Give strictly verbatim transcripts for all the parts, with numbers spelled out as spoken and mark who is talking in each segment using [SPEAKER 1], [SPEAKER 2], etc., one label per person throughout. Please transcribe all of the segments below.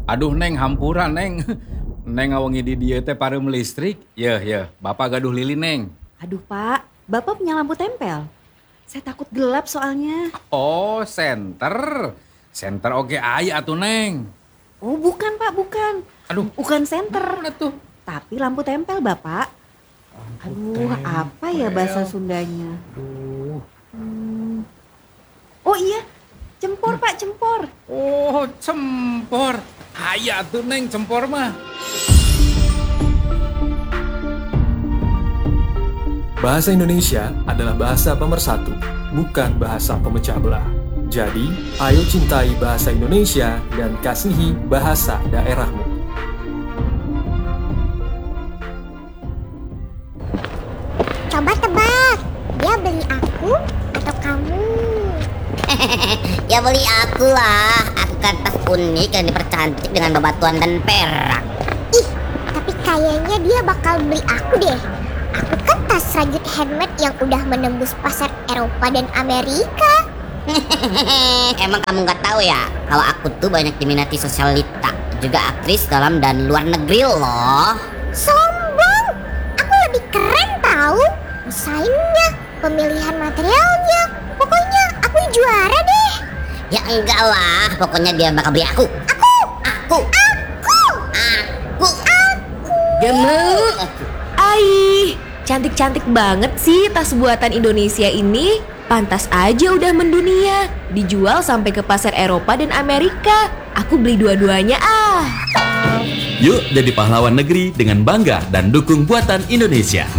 [SPEAKER 1] Aduh Neng, hampura Neng. Neng ngawangi di dia teh pareum listrik. Yeh, yeh, Bapak gaduh lilin Neng.
[SPEAKER 2] Aduh Pak, Bapak punya lampu tempel. Saya takut gelap soalnya.
[SPEAKER 1] Oh, senter. Senter oke aya atuh Neng.
[SPEAKER 2] Oh bukan Pak, bukan.
[SPEAKER 1] Aduh,
[SPEAKER 2] Bukan senter.
[SPEAKER 1] mana tuh?
[SPEAKER 2] Tapi lampu tempel Bapak. Aduh, apa ya bahasa Sundanya?
[SPEAKER 1] Aduh.
[SPEAKER 2] Hmm. Oh iya, cempor Pak, cempor.
[SPEAKER 1] Oh, cempor. Aya tuh Neng, cempor mah.
[SPEAKER 3] Bahasa Indonesia adalah bahasa pemersatu, bukan bahasa pemecah belah. Jadi, ayo cintai bahasa Indonesia dan kasihi bahasa daerahmu.
[SPEAKER 4] Coba tebak, dia beli aku atau kamu?
[SPEAKER 5] Ya beli aku lah. Aku kan tas unik yang dipercantik dengan bebatuan dan perak.
[SPEAKER 4] Ih, tapi kayaknya dia bakal beli aku deh. Aku kan tas rajut handmade yang udah menembus pasar Eropa dan Amerika.
[SPEAKER 5] Emang kamu nggak tahu ya kalau aku tuh banyak diminati sosialita, juga aktris dalam dan luar negeri loh.
[SPEAKER 4] Sombong, aku lebih keren tahu. Desainnya, pemilihan materialnya, pokoknya aku juara deh.
[SPEAKER 5] Ya enggak lah, pokoknya dia bakal beli aku.
[SPEAKER 4] Aku,
[SPEAKER 5] Aku,
[SPEAKER 4] aku,
[SPEAKER 5] aku,
[SPEAKER 4] aku.
[SPEAKER 5] gemuk.
[SPEAKER 6] Ai, cantik-cantik banget sih tas buatan Indonesia ini. Pantas aja udah mendunia, dijual sampai ke pasar Eropa dan Amerika. Aku beli dua-duanya ah.
[SPEAKER 7] Yuk jadi pahlawan negeri dengan bangga dan dukung buatan Indonesia.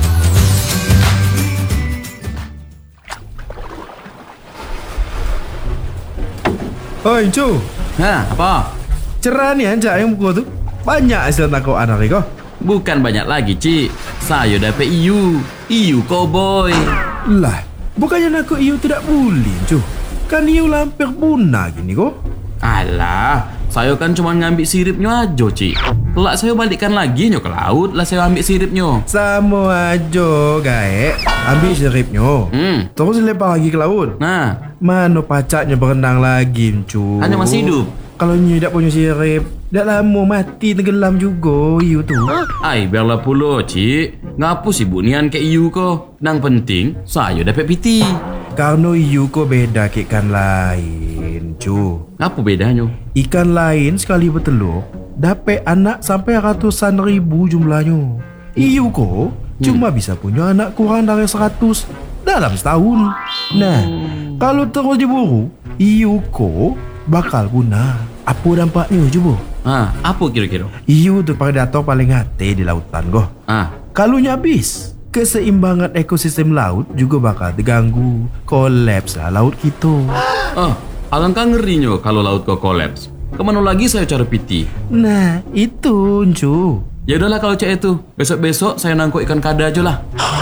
[SPEAKER 8] Oi, Cu.
[SPEAKER 7] Hah, apa?
[SPEAKER 8] Cerah nih anjak yang buku tuh. Banyak hasil tangkau anak kok.
[SPEAKER 7] Bukan banyak lagi, Ci. Saya dapet I U. I U cowboy.
[SPEAKER 8] Lah, bukannya aku iu tidak boleh, Cu. Kan iu lampir punah gini kok.
[SPEAKER 7] Alah, saya kan cuma ngambil siripnya aja, Ci. Kelak saya balikkan lagi nyo ke laut, lah saya ambil siripnya.
[SPEAKER 8] Sama aja, gaek. Ambil siripnya.
[SPEAKER 7] Hmm.
[SPEAKER 8] Terus lempar lagi ke laut.
[SPEAKER 7] Nah,
[SPEAKER 8] Mana pacaknya berenang lagi, Cu?
[SPEAKER 7] hanya masih hidup.
[SPEAKER 8] Kalau nyu tidak punya sirip, dah lama mati tenggelam juga iu tuh.
[SPEAKER 7] Ai, biarlah pula, Ci. Ngapus ibu nian ke I U ko. Nang penting, saya dapat P T.
[SPEAKER 8] Karena iu kok beda ke ikan lain, Cu.
[SPEAKER 7] Apa bedanya?
[SPEAKER 8] Ikan lain sekali bertelur dapat anak sampai ratusan ribu jumlahnya. Iu kok cuma bisa punya anak kurang dari seratus dalam setahun. Nah, kalau terus diburu, iu kok bakal punah. Apa dampaknya coba?
[SPEAKER 7] Ah, apa kira-kira?
[SPEAKER 8] Iu tuh predator paling hati di lautan kok.
[SPEAKER 7] Ah,
[SPEAKER 8] Kalau habis, keseimbangan ekosistem laut juga bakal terganggu. Kolaps lah laut kita.
[SPEAKER 7] oh, alangkah ngerinya kalau laut kau kolaps. Kemana lagi saya cari P T?
[SPEAKER 8] Nah, itu, Cu.
[SPEAKER 7] Ya udahlah kalau cek itu. Besok-besok saya nangkuk ikan kada aja lah.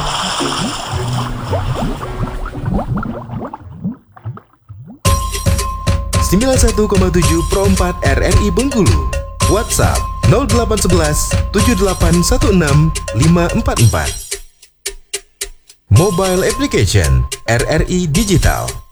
[SPEAKER 9] sembilan puluh satu koma tujuh Pro empat R R I Bengkulu. WhatsApp nol delapan satu satu tujuh delapan satu enam lima empat empat. Mobile application R R I Digital.